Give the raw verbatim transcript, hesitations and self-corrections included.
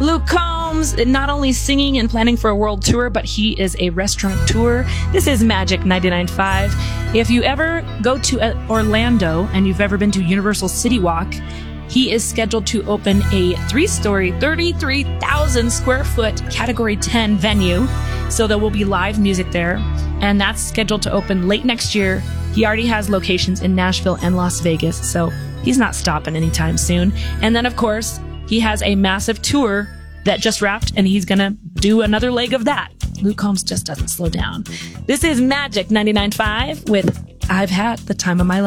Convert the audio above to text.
Luke Combs, not only singing and planning for a world tour, but he is a restaurateur. This is Magic ninety-nine point five. If you ever go to Orlando and you've ever been to Universal City Walk, he is scheduled to open a three-story, thirty-three thousand square foot Category ten venue. So there will be live music there, and that's scheduled to open late next year. He already has locations in Nashville and Las Vegas, so he's not stopping anytime soon. And then, of course, he has a massive tour that just wrapped, and he's going to do another leg of that. Luke Combs just doesn't slow down. This is Magic ninety-nine point five with I've Had the Time of My Life.